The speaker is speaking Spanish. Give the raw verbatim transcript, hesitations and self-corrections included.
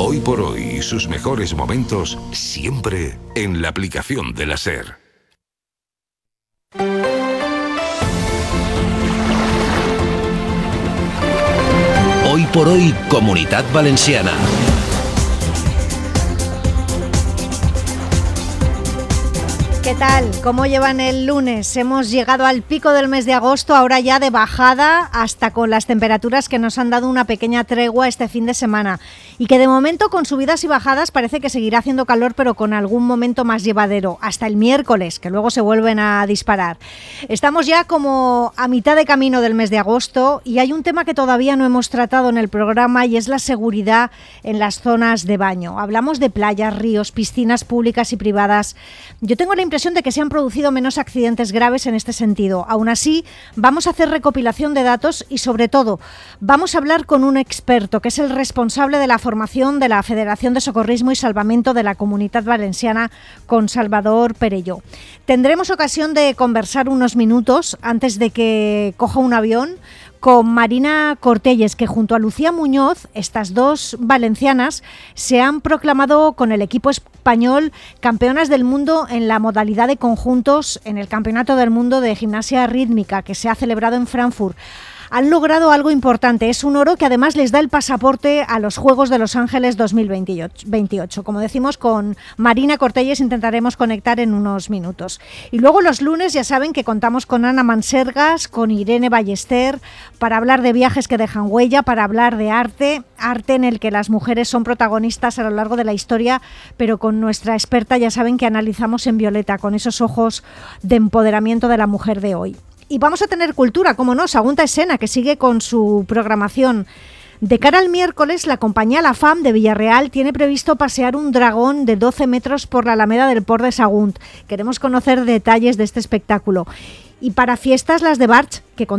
Hoy por hoy y sus mejores momentos siempre en la aplicación de la SER. Hoy por hoy, Comunitat Valenciana. ¿Qué tal? ¿Cómo llevan el lunes? Hemos llegado al pico del mes de agosto, ahora ya de bajada, hasta con las temperaturas que nos han dado una pequeña tregua este fin de semana. Y que de momento, con subidas y bajadas, parece que seguirá haciendo calor, pero con algún momento más llevadero, hasta el miércoles, que luego se vuelven a disparar. Estamos ya como a mitad de camino del mes de agosto y hay un tema que todavía no hemos tratado en el programa y es la seguridad en las zonas de baño. Hablamos de playas, ríos, piscinas públicas y privadas. Yo tengo la impresión de que se han producido menos accidentes graves en este sentido. Aún así, vamos a hacer recopilación de datos y, sobre todo, vamos a hablar con un experto que es el responsable de la formación de la Federación de Socorrismo y Salvamento de la Comunitat Valenciana, con Salvador Perelló. Tendremos ocasión de conversar unos minutos antes de que coja un avión con Marina Cortelles, que junto a Lucía Muñoz, estas dos valencianas, se han proclamado con el equipo español campeonas del mundo en la modalidad de conjuntos en el Campeonato del Mundo de Gimnasia Rítmica, que se ha celebrado en Frankfurt. Han logrado algo importante, es un oro que además les da el pasaporte a los Juegos de Los Ángeles dos mil veintiocho. Como decimos, con Marina Cortelles intentaremos conectar en unos minutos. Y luego los lunes ya saben que contamos con Ana Mansergas, con Irene Ballester, para hablar de viajes que dejan huella, para hablar de arte, arte en el que las mujeres son protagonistas a lo largo de la historia, pero con nuestra experta ya saben que analizamos en violeta, con esos ojos de empoderamiento de la mujer de hoy. Y vamos a tener cultura, como no, Sagunta Escena, que sigue con su programación. De cara al miércoles, la compañía La Fam de Villarreal tiene previsto pasear un dragón de doce metros por la Alameda del Port de Sagunt. Queremos conocer detalles de este espectáculo. Y para fiestas, las de Barch, que